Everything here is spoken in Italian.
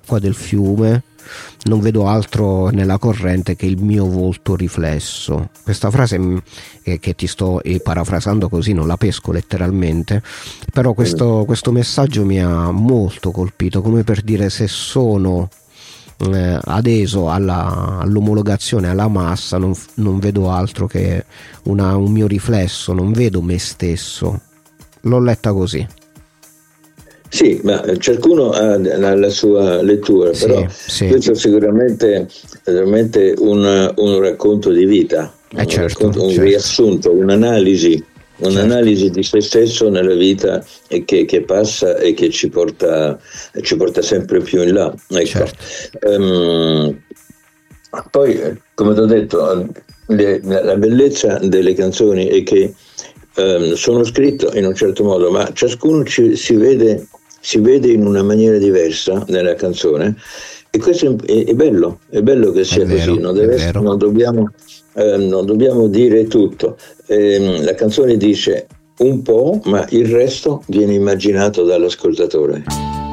l'acqua del fiume, non vedo altro nella corrente che il mio volto riflesso. Questa frase che ti sto parafrasando così, non la pesco letteralmente, però questo messaggio mi ha molto colpito, come per dire, se sono adeso all'omologazione, alla massa, non vedo altro che un mio riflesso, non vedo me stesso. L'ho letta così. Sì, ma ciascuno ha la sua lettura, Sì, però sì. questo è sicuramente un racconto di vita, Certo, un certo. riassunto, un'analisi di se stesso nella vita e che passa e che ci porta sempre più in là. Ecco. Certo. Poi, come ti ho detto, la bellezza delle canzoni è che sono scritte in un certo modo, ma ciascuno si vede in una maniera diversa nella canzone, e questo è bello che sia così, non dobbiamo dire tutto. La canzone dice un po', ma il resto viene immaginato dall'ascoltatore.